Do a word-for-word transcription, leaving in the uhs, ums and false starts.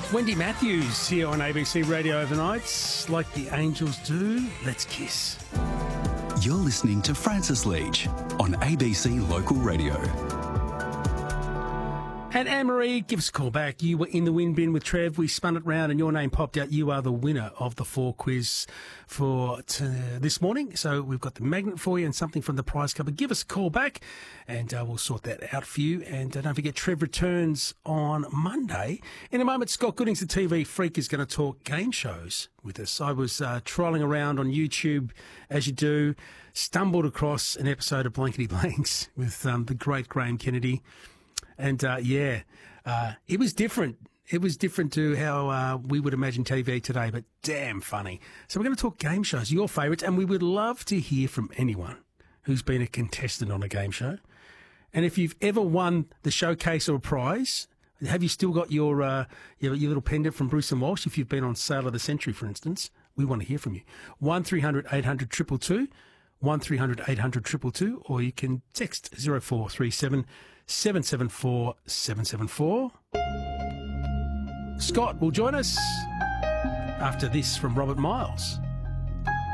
Wendy Matthews here on A B C Radio Overnights. Like the angels do, let's kiss. You're listening to Francis Leach on A B C Local Radio. And Anne-Marie, give us a call back. You were in the win bin with Trev. We spun it round and your name popped out. You are the winner of the four quiz for t- this morning. So we've got the magnet for you and something from the prize cupboard. Give us a call back and uh, we'll sort that out for you. And uh, don't forget, Trev returns on Monday. In a moment, Scott Goodings, the T V freak, is going to talk game shows with us. I was uh, trolling around on YouTube, as you do, stumbled across an episode of Blankety Blanks with um, the great Graham Kennedy. And, uh, yeah, uh, it was different. It was different to how uh, we would imagine T V today, but damn funny. So we're going to talk game shows, your favourites, and we would love to hear from anyone who's been a contestant on a game show. And if you've ever won the showcase or a prize, have you still got your, uh, your your little pendant from Bruce and Walsh? If you've been on Sale of the Century, for instance, we want to hear from you. one three hundred eight hundred two two two, one three hundred eight hundred two two two, or you can text zero four three seven seven seven four seven seven four. Scott will join us after this from Robert Miles.